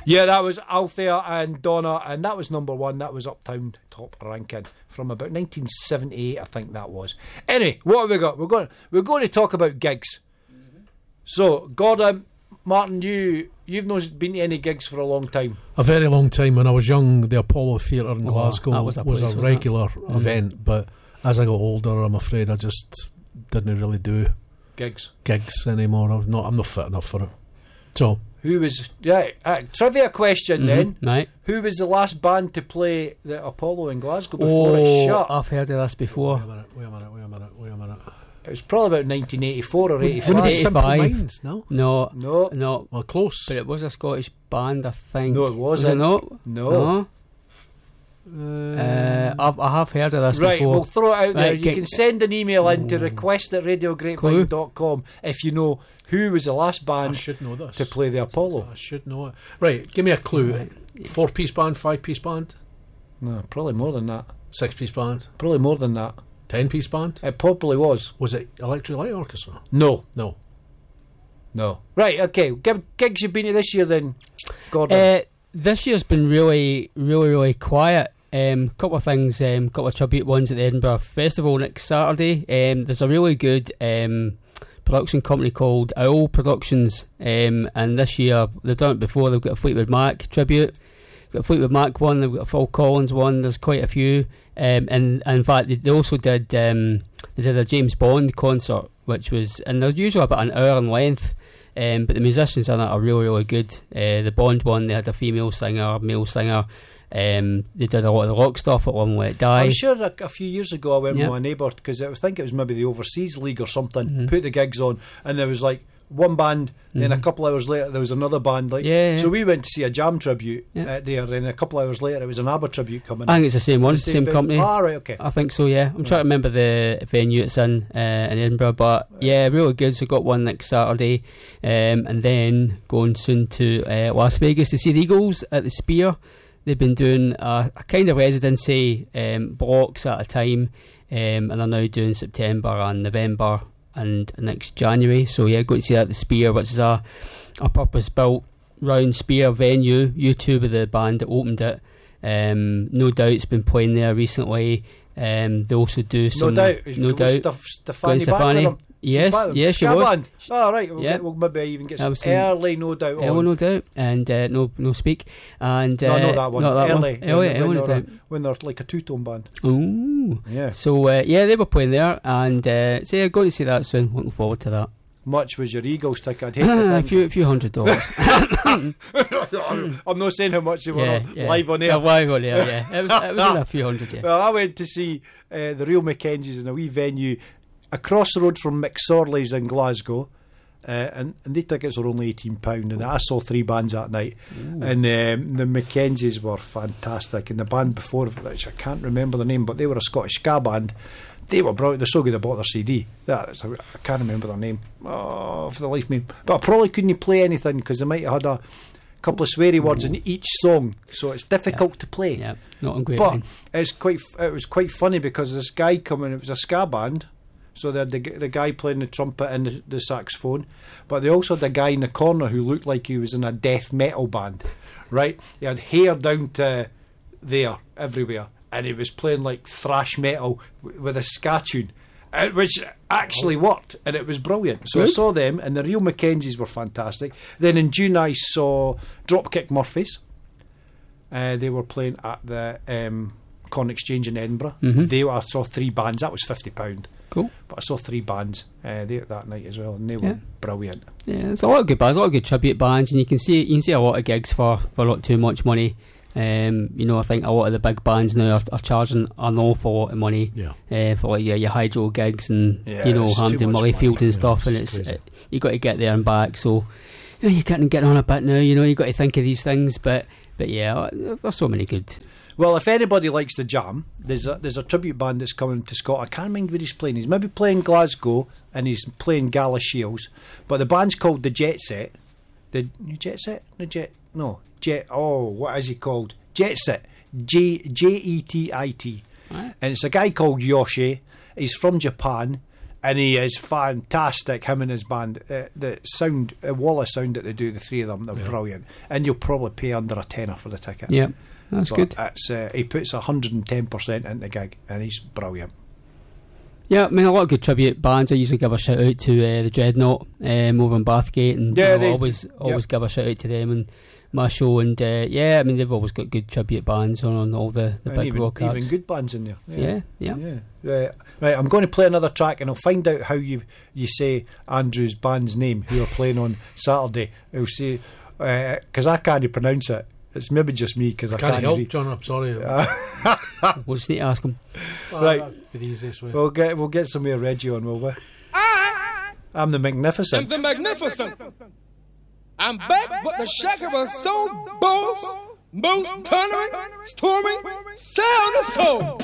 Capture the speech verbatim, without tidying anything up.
Yeah, that was Althea and Donna, and that was number one. That was Uptown Top Ranking from about nineteen seventy-eight, I think that was. Anyway, what have we got? We're going, we're going to talk about gigs. Mm-hmm. So, Gordon, Martin, you, you've not been to any gigs for a long time. A very long time. When I was young, the Apollo Theatre in oh, Glasgow was a, was place, a was regular mm. event, but as I got older, I'm afraid I just didn't really do gigs gigs anymore. I'm not, I'm not fit enough for it. So, who was right? Uh, trivia question mm-hmm. then. Right. Who was the last band to play the Apollo in Glasgow before oh, it shut? I've heard of this before. Wait a minute. Wait a minute. Wait a minute. Wait a minute. It was probably about nineteen eighty-four or eighty-five. Was it Simple eighty-five? Minds? No. No. No. No. Well, close. But it was a Scottish band, I think. No, it wasn't. Was it not? No. No. Uh, Uh, I've, I have heard of this Right, before. we'll throw it out there. Right, You get- can send an email in to Ooh. request at radio grapevine dot com if you know who was the last I band should know this. to play the Apollo. I should know it. Right, give me a clue. Four-piece band, five-piece band, No, probably more than that. six-piece band, Probably more than that. ten-piece band. It probably was. Was it Electric Light Orchestra? No. No. No. Right, okay. Give gigs you've been to this year then, Gordon. Uh, this year's been really, really, really quiet. Um, couple of things, um, couple of tribute ones at the Edinburgh Festival next Saturday. Um, there's a really good um, production company called Owl Productions, um, and this year they've done it before. They've got a Fleetwood Mac tribute, got a Fleetwood Mac one, they've got a Phil Collins one. There's quite a few, um, and, and in fact they, they also did um, they did a James Bond concert, which was, and they're usually about an hour in length. Um, but the musicians in it are really, really good. Uh, the Bond one, they had a female singer, male singer. Um, they did a lot of the rock stuff at Long Let It Die. I'm sure a, a few years ago I went Yep. with my neighbour because I think it was maybe the Overseas League or something, Mhm. put the gigs on, and there was like one band, then a Mhm. couple hours later there was another band. Like, Yeah, yeah. So we went to see a Jam tribute Yeah. uh, there, then a couple hours later it was an ABBA tribute coming. I think it's the same one, The same, venue. company. Ah, right, okay. I think so, yeah. I'm trying to remember the venue it's in uh, in Edinburgh, but yeah, really good. So we've got one next Saturday, um, and then going soon to uh, Las Vegas to see the Eagles at the Sphere. They've been doing a, a kind of residency um, blocks at a time, um, and they're now doing September and November and next January. So yeah, going to see that at the Sphere, which is a, a purpose-built round Sphere venue. U two were the band that opened it. Um, No Doubt's been playing there recently. Um, they also do No some doubt. No Go Doubt. Steph- Stefani Gwen back Stefani. with them. Yes, Back with them. yes, she Ska was. band. Oh, right. We'll, Yeah. get, we'll maybe even get That some was some- early No Doubt Oh, on. No Doubt, and uh, no, no Speak, and uh, no, not that one. Not that early. one. Early, when, early when, they're, Doubt. when they're like a two-tone band. Ooh. Yeah. So uh, yeah, they were playing there, and uh, so yeah, going to see that soon. Looking forward to that. Much was your Eagles ticket? I'd hate to a think. few, few hundred dollars. I'm not saying how much they were yeah, on- yeah. live on air. Yeah, live on air. Yeah, it was, it was in a few hundred. Yeah. Well, I went to see uh, the Real Mackenzies in a wee venue across the road from McSorley's in Glasgow, uh, and, and the tickets were only eighteen pounds, and I saw three bands that night. Ooh. And um, the Mackenzies were fantastic, and the band before, which I can't remember the name, but they were a Scottish ska band. They were brilliant. They're so good I bought their C D. That's, I can't remember their name. Oh, for the life of me. But I probably couldn't play anything because they might have had a couple of sweary words in each song, so it's difficult Yeah. to play. Yeah, not on great. But Line. it's quite. It was quite funny because this guy coming. It was a ska band, so they had the the guy playing the trumpet and the, the saxophone, but they also had a guy in the corner who looked like he was in a death metal band. Right, he had hair down to there everywhere, and he was playing like thrash metal w- with a ska tune, uh, which actually worked, and it was brilliant. So I Good. saw them, and the Real Mackenzies were fantastic. Then in June I saw Dropkick Murphys. Uh, they were playing at the um, Corn Exchange in Edinburgh. Mhm. They I saw three bands. That was fifty pound, Cool. but I saw three bands uh, there that night as well, and they were Yeah. brilliant. Yeah, there's a lot of good bands, a lot of good tribute bands, and you can see you can see a lot of gigs for, for not too much money. Um, you know, I think a lot of the big bands now are, are charging an awful lot of money Yeah. uh, for like your, your hydro gigs and Yeah, you know it's too Hampton much Murrayfield money. and stuff, Yeah, and it's it's crazy. uh, you got to get there and back. So you know, you're getting getting on a bit now. You know, you got to think of these things, but but yeah, there's so many good. Well, if anybody likes the Jam, there's a there's a tribute band that's coming to Scotland. I can't mind where he's playing. He's maybe playing Glasgow and he's playing Gala Shields, but the band's called the Jet Set. The Jet Set? The Jet? No, Jet. Oh, what is he called? Jet Set. J J E T I T. Right. And it's a guy called Yoshi. He's from Japan, and he is fantastic. Him and his band, uh, the sound, uh, wall of sound that they do, the three of them, they're Yeah. brilliant. And you'll probably pay under a tenner for the ticket. Yeah, that's But good. It's, uh, he puts one hundred and ten percent into the gig, and he's brilliant. Yeah, I mean, a lot of good tribute bands. I usually give a shout out to uh, the Dreadnought um, over in Bathgate, and Yeah, you know, they- always always yep. give a shout out to them and my show. And uh, yeah, I mean, they've always got good tribute bands on, on all the, the And big even, rock even acts. good bands in there. Yeah, yeah. Yeah. Right. right, I'm going to play another track, and I'll find out how you you say Andrew's band's name, who are playing on Saturday. I'll say, because I can't pronounce it. It's maybe just me, because I Can't can't help, read. John. I'm sorry. We'll just need to ask them. right. That'd be the easiest way. We'll get we'll get some more Reggie on, will we? I'm the Magnificent. I'm the Magnificent. I'm back, but the shaker was so boss, most thundering, storming, sound of soul.